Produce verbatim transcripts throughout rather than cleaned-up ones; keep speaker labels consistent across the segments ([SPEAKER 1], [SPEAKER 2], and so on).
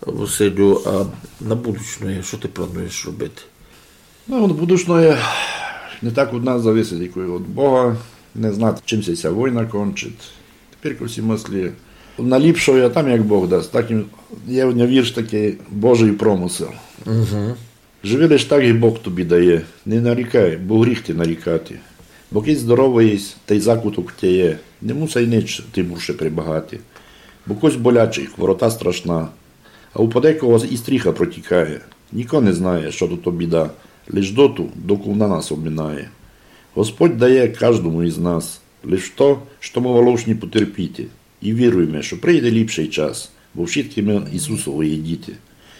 [SPEAKER 1] Василю, а на будучне, що ти плануєш робити?
[SPEAKER 2] Ну, на будучне не так від нас зависить, як від Бога. Не знати, чим ця війна кончить. Тепер всі мислі наліпшує, а там як Бог дасть. Так, є в нього вірш такий Божий промисел.
[SPEAKER 1] Угу.
[SPEAKER 2] Живи лиш так, і Бог тобі дає. Не нарікай, бо гріх ти нарікати. Бо кись здоровий єсть, та й закуток тяє. Не мусай нич ти бурше прибагати. Бо кось болячий, хворота страшна. А у подекого і стріха протікає. Ніко не знає, що тут біда. Лиш доту, доку на нас обминає. Господь дає кожному із нас. Лиш то, що ми волошні потерпіти. І віруємо, що прийде ліпший час, бо всі ми Ісусової діти.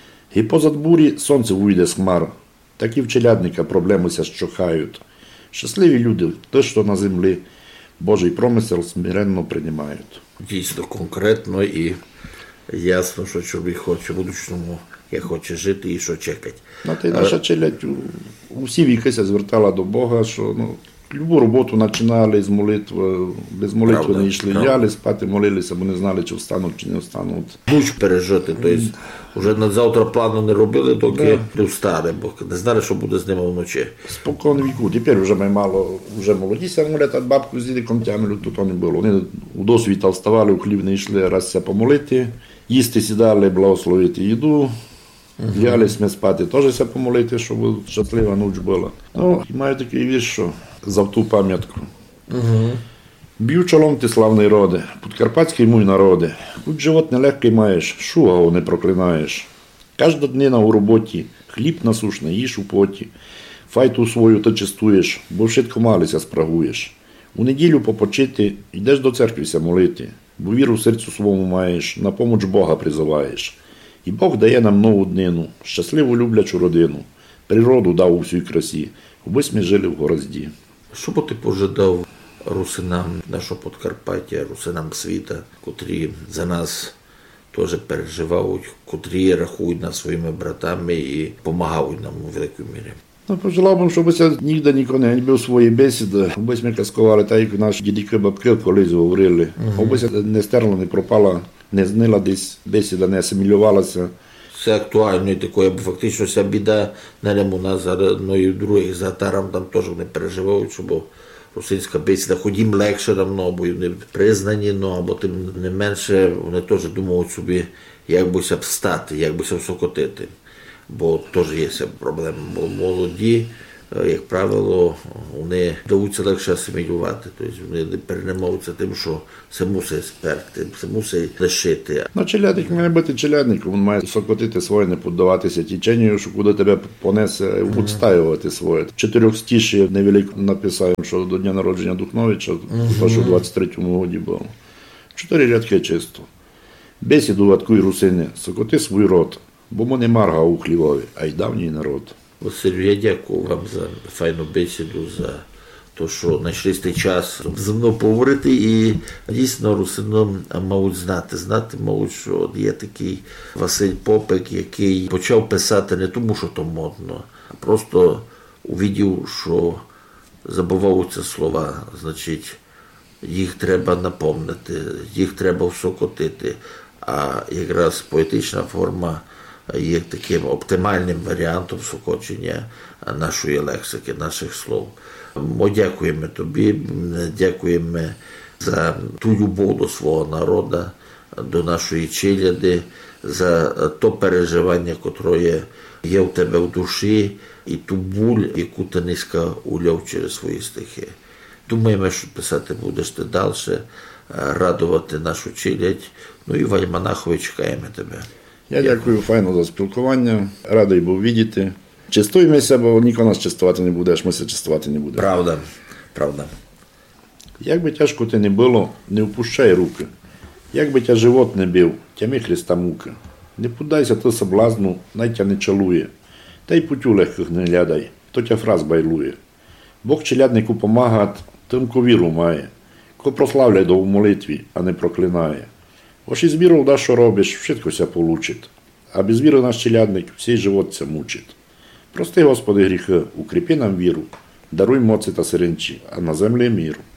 [SPEAKER 2] І позад бурі сонце вийде з хмар. Такі в челядника проблемися щохають. Щасливі люди, те, що на землі Божий промисел смиренно приймають.
[SPEAKER 1] Дійсно конкретно і ясно, що чоловік хоче в будучному, як хоче жити і що чекати.
[SPEAKER 2] Ну, та й наша челядь у всі віки звертала до Бога, що ну, любу роботу починали з молитви, без молитви правда, не йшли, ляли спати, молилися, бо не знали, чи встануть, чи не встануть.
[SPEAKER 1] Луч пережити, тобто вже на завтра плану не робили, доки не встали, бо не знали, що буде з ними вночі.
[SPEAKER 2] Спокон віку, тепер вже ми мало, вже молоді ся молять, а бабку з дідиком тямили, тут то не було. Вони у досвіта вставали, у хлів не йшли, раз ся помолити, їсти сідали, благословити їду. Uh-huh. Лялись ми спати, теж ся помолити, щоб щаслива ніч була. Ну, і маю такий вірш, що за ту пам'ятку.
[SPEAKER 1] Uh-huh.
[SPEAKER 2] Б'ю чолом ти, славний роде, подкарпатський мій народе. Будь живот нелегкий маєш, шугаву не проклинаєш. Кожна днина у роботі, хліб насушний, їж у поті. Файту свою ти чистуєш, бо вшитко малися спрагуєш. У неділю попочити, йдеш до церкви ся молити, бо віру в серцю своєму маєш, на помоч Бога призиваєш. І Бог дає нам нову днину, щасливу люблячу родину. Природу дав у всій красі, аби ми жили в горозді.
[SPEAKER 1] Що би ти пожадав русинам нашого Подкарпаття, русинам світа, котрі за нас теж переживають, котрі рахують нас своїми братами і допомагають нам у великій мірі?
[SPEAKER 2] Ну, пожелав би, щоб це ніде ніколи не був свої бесіди, аби ми казкували так, як наші дідики бабки колись говорили, аби це не стерло, не пропало. Не знила десь, бесіда не асимілювалася.
[SPEAKER 1] Це актуально і таке, бо фактично вся біда не у нас, ну і других за татарам там теж вони переживають, що бо русинська бесіда, хоч їм легше давно, бо вони признані, ну, або тим не менше вони теж думають собі, як би ся встати, як би ся всокотити. Бо теж є ця проблема, бо молоді, як правило, вони вдаються легше асимілювати, тобто вони не переймаються тим, що це мусить сперти, це мусить лишити.
[SPEAKER 2] Ну, челядник має бути челядником, він має сокотити своє, не піддаватися теченню, що куди тебе понесе, відстаювати своє. Чотирьох стіші невелико написав, що до дня народження Духновича, то, що в двадцять третьому році було. Чотири рядки чисто. Бесіду ваткуй русини, сокоти свій род, бо ми не марга у хлівові, а й давній народ.
[SPEAKER 1] Василю, я дякую вам за файну бесіду, за те, що знайшли цей час зі мною поговорити і дійсно русином мають знати. Знати мають, що є такий Василь Попик, який почав писати не тому, що то модно, а просто увидів, що забуваються слова, значить, їх треба напомнити, їх треба всокотити, а якраз поетична форма є таким оптимальним варіантом всокочення нашої лексики, наших слов. Ми дякуємо тобі, дякуємо за ту любов до свого народу, до нашої челяди, за то переживання, котре є в тебе в душі, і ту боль, яку ти низько уляв через свої стихи. Думаємо, що писати будеш ти далі, радувати нашу челядь. Ну і в Альманахові чекаємо тебе.
[SPEAKER 2] Я дякую файно за спілкування, радий був бачити. Чистуємося, бо ніхто нас чистувати не буде, аж ми се чистувати не будемо.
[SPEAKER 1] Правда, правда.
[SPEAKER 2] Як би тяжко ти не було, не впущай руки. Як би тя живот не бив, тями Христа муки. Не подайся ти соблазну, най тя не чалує. Та й путю легких не глядай, то тя фраз байлує. Бог челяднику помагать, тим ко віру має. Ко прославляй до в молитві, а не проклинає. Ось із вірою да, що робиш, všetko ся получить. А без віри наш челядник всій живот ся мучить. Прости, Господи, гріхи, укріпи нам віру, даруй моці та сиренчі, а на землі міру.